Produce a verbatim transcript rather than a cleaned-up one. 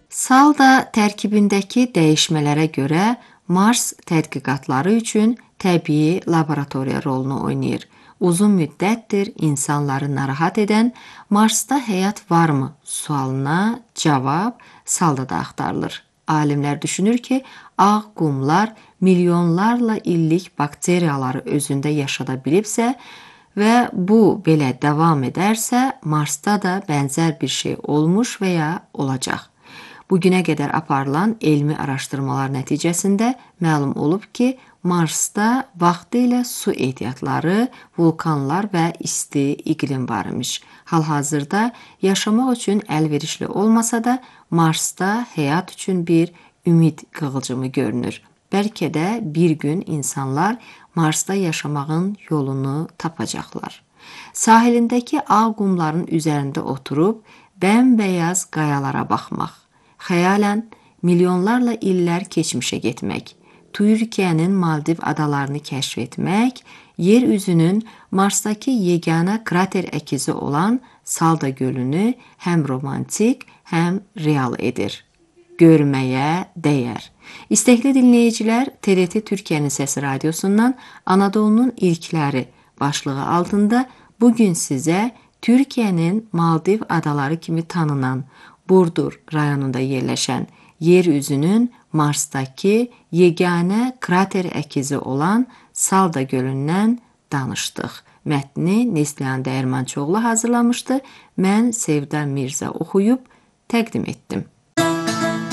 Salda tərkibindəki dəyişmələrə görə Mars tədqiqatları üçün təbii laboratoriya rolunu oynayır. Uzun müddətdir insanları narahat edən Marsda həyat varmı sualına cavab Saldada axtarılır. Alimlər düşünür ki, ağ qumlar milyonlarla illik bakteriyaları özündə yaşada bilibsə və bu belə davam edərsə, Marsda da bənzər bir şey olmuş və ya olacaq. Bugünə qədər aparılan elmi araşdırmalar nəticəsində məlum olub ki, Marsda vaxtilə su ehtiyatları, vulkanlar və isti iqlim var imiş. Hal-hazırda yaşamaq üçün əlverişli olmasa da, Marsda həyat üçün bir ümid qığılcımı görünür. Bəlkə də bir gün insanlar Marsda yaşamağın yolunu tapacaqlar. Sahilindəki ağ qumların üzərində oturub bəmbəyaz qayalara baxmaq, xəyalən milyonlarla illər keçmişə getmək, Türkiyənin Maldiv adalarını kəşf etmək, yer üzünün Marsdakı yeganə krater əkizi olan Salda gölünü həm romantik, həm real edir. Görməyə dəyər. İstəkli dinləyicilər, T R T Türkiyənin Səsi Radiosundan Anadolunun İlkləri başlığı altında bugün sizə Türkiyənin Maldiv adaları kimi tanınan Burdur rayonunda yerləşən yer üzünün Marsdakı yeganə krater əkizi olan Salda gölündən danışdıq. Mətni Neslihan Dəyirmançıoğlu hazırlamışdı. Mən Sevda Mirzə oxuyub təqdim etdim.